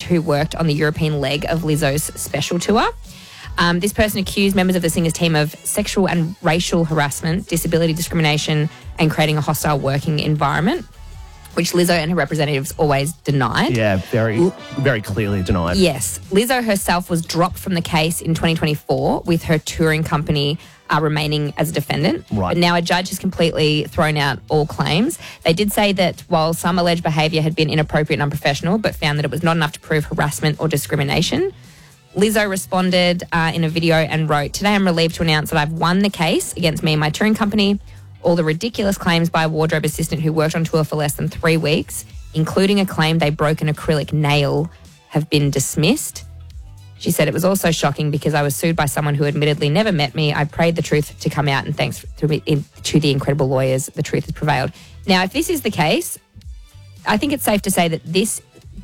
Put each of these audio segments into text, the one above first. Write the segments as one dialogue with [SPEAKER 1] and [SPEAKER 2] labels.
[SPEAKER 1] who worked on the European leg of Lizzo's special tour. This person accused members of the singer's team of sexual and racial harassment, disability discrimination, and creating a hostile working environment, which Lizzo and her representatives always denied.
[SPEAKER 2] Yeah, very, very clearly denied.
[SPEAKER 1] Yes. Lizzo herself was dropped from the case in 2024 with her touring company remaining as a defendant.
[SPEAKER 2] Right.
[SPEAKER 1] But now a judge has completely thrown out all claims. They did say that while some alleged behaviour had been inappropriate and unprofessional, but found that it was not enough to prove harassment or discrimination, Lizzo responded in a video and wrote, "Today I'm relieved to announce that I've won the case against me and my touring company. All the ridiculous claims by a wardrobe assistant who worked on tour for less than 3 weeks, including a claim they broke an acrylic nail, have been dismissed." She said, "It was also shocking because I was sued by someone who admittedly never met me. I prayed the truth to come out, and thanks to the incredible lawyers, the truth has prevailed." Now, if this is the case, I think it's safe to say that this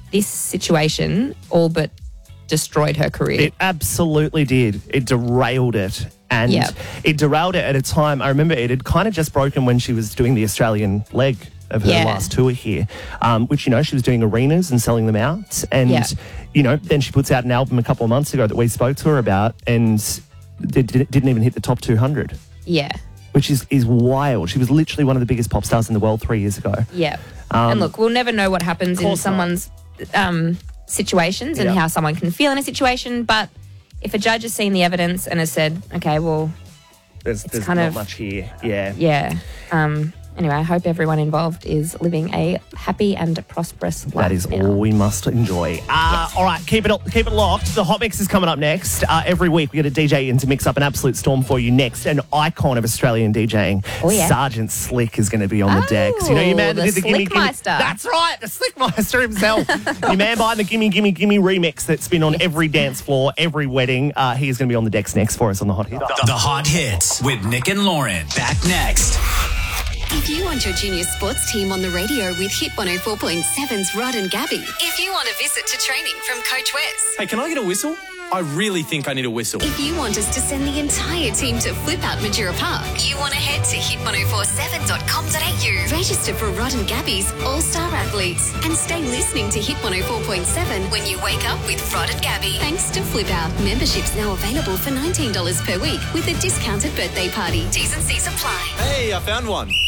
[SPEAKER 1] situation all but destroyed her career.
[SPEAKER 2] It absolutely did. It derailed it. And it derailed it at a time. I remember it had kind of just broken when she was doing the Australian leg of her last tour here, which, you know, she was doing arenas and selling them out. And, you know, then she puts out an album a couple of months ago that we spoke to her about, and it didn't even hit the top 200.
[SPEAKER 1] Yeah.
[SPEAKER 2] Which is wild. She was literally one of the biggest pop stars in the world 3 years ago.
[SPEAKER 1] Yeah. And look, we'll never know what happens in someone's situations and how someone can feel in a situation, but if a judge has seen the evidence and has said, okay, well,
[SPEAKER 2] there's
[SPEAKER 1] kind
[SPEAKER 2] not
[SPEAKER 1] of
[SPEAKER 2] much here. Yeah.
[SPEAKER 1] Yeah. Anyway, I hope everyone involved is living a happy and prosperous life.
[SPEAKER 2] That is all we must enjoy. All right, keep it locked. The Hot Mix is coming up next. Every week we get a DJ in to mix up an absolute storm for you next. An icon of Australian DJing, Sergeant Slick, is going to be on the decks. You know, your man that did the Gimme Gimme. That's right, the Slickmeister himself. Your man behind the Gimme Gimme Gimme remix that's been on every dance floor, every wedding. He is going to be on the decks next for us on the Hot Hits.
[SPEAKER 3] The Hot Hits with Nick and Lauren. Back next.
[SPEAKER 4] If you want your junior sports team on the radio with Hit 104.7's Rod and Gabby. If you want a visit to training from Coach Wes.
[SPEAKER 5] Hey, can I get a whistle? I really think I need a whistle.
[SPEAKER 4] If you want us to send the entire team to Flip Out Matura Park, you want to head to hit1047.com.au. Register for Rod and Gabby's All-Star Athletes and stay listening to Hit 104.7 when you wake up with Rod and Gabby. Thanks to Flip Out. Memberships now available for $19 per week with a discounted birthday party. T's and C's apply.
[SPEAKER 5] Hey, I found one.